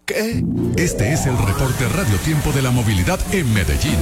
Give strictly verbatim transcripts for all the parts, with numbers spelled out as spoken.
¿Qué? Este es el reporte Radio Tiempo de la movilidad en Medellín.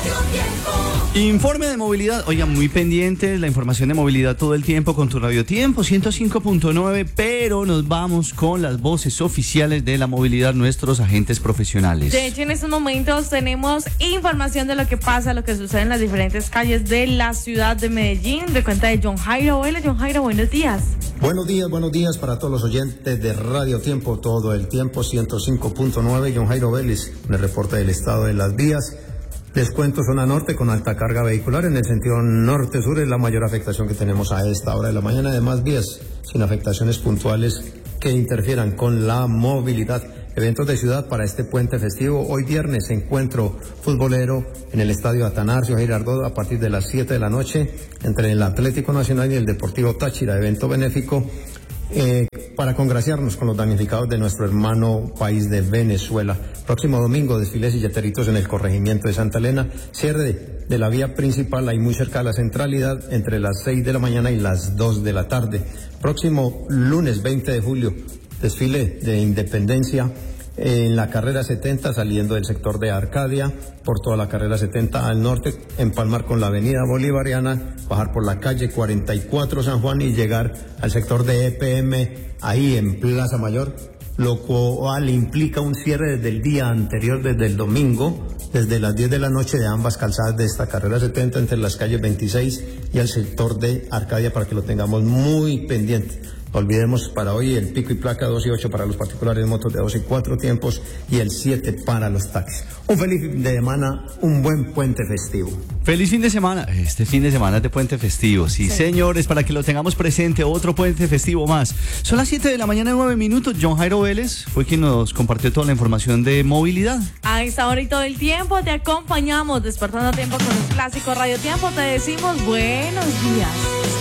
Informe de movilidad, oiga, muy pendientes, la información de movilidad todo el tiempo con tu Radio Tiempo ciento cinco punto nueve, pero nos vamos con las voces oficiales de la movilidad, nuestros agentes profesionales. De hecho, en estos momentos tenemos información de lo que pasa, lo que sucede en las diferentes calles de la ciudad de Medellín, de cuenta de John Jairo. Hola, John Jairo, buenos días. Buenos días, buenos días para todos los oyentes de Radio Tiempo, todo el tiempo, ciento cinco punto nueve, John Jairo Vélez, en el reporte del estado de las vías. Les cuento zona norte con alta carga vehicular. En el sentido norte-sur es la mayor afectación que tenemos a esta hora de la mañana. Además, vías sin afectaciones puntuales que interfieran con la movilidad. Eventos de ciudad para este puente festivo. Hoy viernes, encuentro futbolero en el estadio Atanasio Girardot a partir de las siete de la noche entre el Atlético Nacional y el Deportivo Táchira. Evento benéfico eh, para congraciarnos con los damnificados de nuestro hermano país de Venezuela. Próximo domingo, desfiles y yeteritos en el corregimiento de Santa Elena. Cierre de la vía principal, ahí muy cerca de la centralidad, entre las seis de la mañana y las dos de la tarde. Próximo lunes veinte de julio, desfile de Independencia en la carrera setenta, saliendo del sector de Arcadia, por toda la carrera setenta al norte, empalmar con la avenida Bolivariana, bajar por la calle cuarenta y cuatro San Juan y llegar al sector de E P M, ahí en Plaza Mayor, lo cual implica un cierre desde el día anterior, desde el domingo, desde las diez de la noche de ambas calzadas de esta carrera setenta, entre las calles veintiséis y el sector de Arcadia, para que lo tengamos muy pendiente. No olvidemos para hoy el pico y placa dos y ocho para los particulares, motos de dos y cuatro tiempos y el siete para los taxis. Un feliz fin de semana, un buen puente festivo. Feliz fin de semana. Este fin de semana es de puente festivo. Sí, sí, señores, para que lo tengamos presente, otro puente festivo más. Son las siete de la mañana, nueve minutos. John Jairo Vélez fue quien nos compartió toda la información de movilidad. A esta hora y todo el tiempo te acompañamos, despertando a tiempo con un clásico Radio Tiempo. Te decimos buenos días.